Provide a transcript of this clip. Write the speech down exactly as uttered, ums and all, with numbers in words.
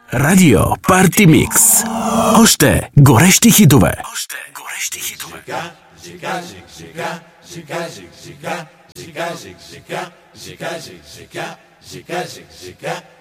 Радио Парти Микс. Още горещи хитове. Още горещи хитове. Жига, жига, жига, жига, жига, жига, жига, жига, жига, жига, жига, жига, жига.